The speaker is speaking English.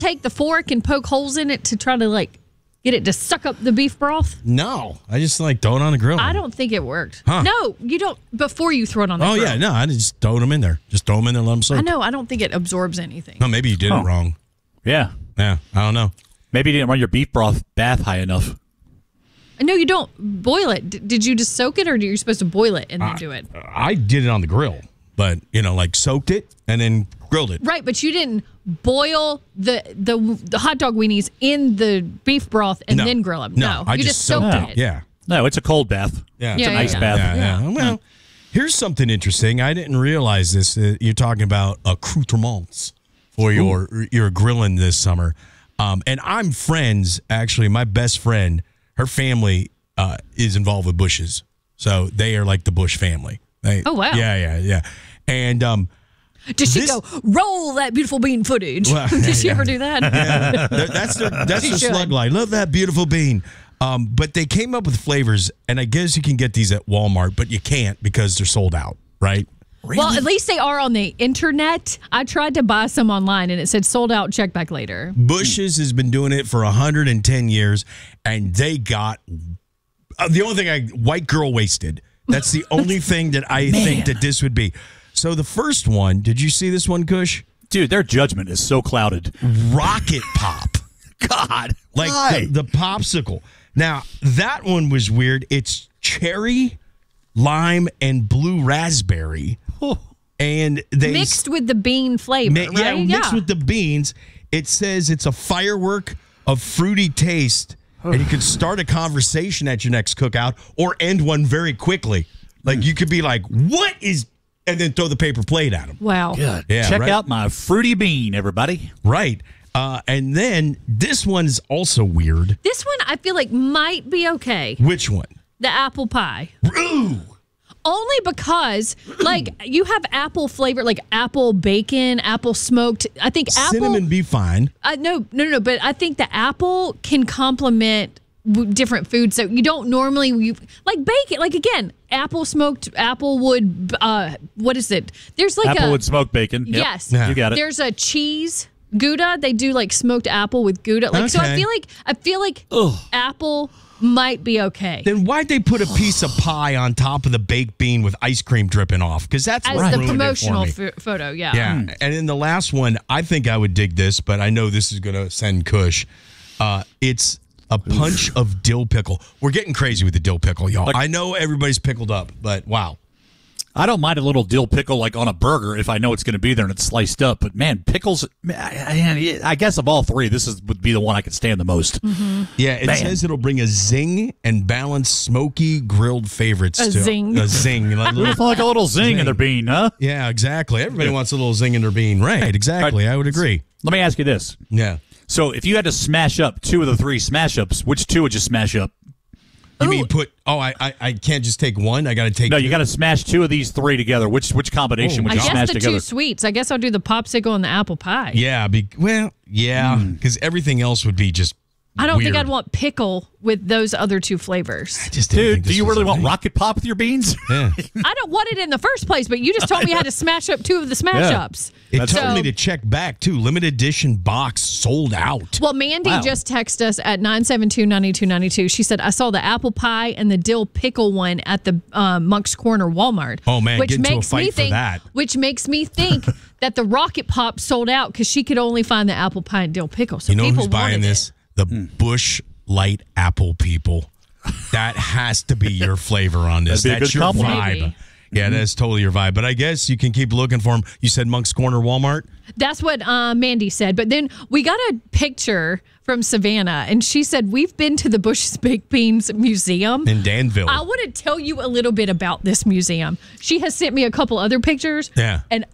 take the fork and poke holes in it to try to like get it to suck up the beef broth? No, I just like throw it on the grill. I don't think it worked. Huh. No, you don't. Before you throw it on the grill. Oh yeah, no, I just throw them in there. Just throw them in there, let them soak. I know. I don't think it absorbs anything. No, maybe you did it wrong. Yeah. Yeah, I don't know. Maybe you didn't run your beef broth bath high enough. No, you don't boil it. Did you just soak it, or are you supposed to boil it and then do it? I did it on the grill, but like soaked it and then grilled it. Right, but you didn't boil the hot dog weenies in the beef broth and then grill them. No, I you just soaked it. Yeah. No, it's a cold bath. Yeah. It's an ice bath. Yeah. Well, here's something interesting. I didn't realize this. You're talking about accoutrements for your grilling this summer. And I'm friends, actually, my best friend, her family is involved with Bush's. So they are like the Bush family. Oh, wow. Yeah. And did she go, roll that beautiful bean footage? Well, Did she ever do that? Yeah. That's their slug line. Love that beautiful bean. But they came up with flavors, and I guess you can get these at Walmart, but you can't because they're sold out, right? Really? Well, at least they are on the internet. I tried to buy some online, and it said sold out, check back later. Bush's has been doing it for 110 years, and they got the only thing white girl wasted. That's the only thing that I think that this would be. So the first one, did you see this one, Kush? Dude, their judgment is so clouded. Rocket Pop. God. Like the popsicle. Now, that one was weird. It's cherry, lime, and blue raspberry. And they mixed with the bean flavor, right? Yeah, mixed with the beans. It says it's a firework of fruity taste, and you can start a conversation at your next cookout or end one very quickly. Like you could be like, "What is?" and then throw the paper plate at them. Wow. Good. Yeah, Check right? out my fruity bean, everybody. Right. And then this one's also weird. This one I feel like might be okay. Which one? The apple pie. Ooh. Only because, like, you have apple flavor, like apple bacon, apple smoked. I think apple. Cinnamon be fine. No. But I think the apple can complement different foods. So you don't normally, like bacon, like again, apple smoked, applewood, what is it? There's like Applewood smoked bacon. Yep. Yes. You got it. There's a cheese. Gouda, they do like smoked apple with Gouda. Like, so I feel like apple might be okay. Then why'd they put a piece of pie on top of the baked bean with ice cream dripping off? Because that's as what the ruined promotional it for me. photo. Yeah. Yeah. And in the last one, I think I would dig this, but I know this is going to send Kush. It's a punch of dill pickle. We're getting crazy with the dill pickle, y'all. I know everybody's pickled up, but wow. I don't mind a little dill pickle like on a burger if I know it's going to be there and it's sliced up. But man, pickles, I guess of all three, would be the one I could stand the most. Mm-hmm. Yeah, it says it'll bring a zing and balance smoky grilled favorites. A zing. A zing. Like a little zing in their bean, huh? Yeah, exactly. Everybody wants a little zing in their bean. Right, exactly. I would agree. Let me ask you this. Yeah. So if you had to smash up two of the three smash ups, which two would you smash up? You mean I can't just take one? I got to take No, two? you got to smash two of these three together. Which combination would I you guess smash the together? two sweets. I guess I'll do the popsicle and the apple pie. Yeah, because everything else would be just I don't think weird. I'd want pickle with those other two flavors. Dude, do you really want Rocket Pop with your beans? Yeah. I don't want it in the first place, but you just told me I had to smash up two of the smash ups. It told me to check back, too. Limited edition box sold out. Well, Mandy just texted us at 972-9292. She said, I saw the apple pie and the dill pickle one at the Monk's Corner Walmart. Oh, man, get into a fight for that. Which makes me think that the Rocket Pop sold out because she could only find the apple pie and dill pickle. So you know people who's buying wanted this? The Bush Light Apple people. That has to be your flavor on this. That'd be a That's good your compliment. vibe. Maybe. Yeah, that's totally your vibe. But I guess you can keep looking for them. You said Monk's Corner Walmart? That's what Mandy said. But then we got a picture from Savannah, and she said, we've been to the Bush's Baked Beans Museum. In Danville. I want to tell you a little bit about this museum. She has sent me a couple other pictures. Yeah. And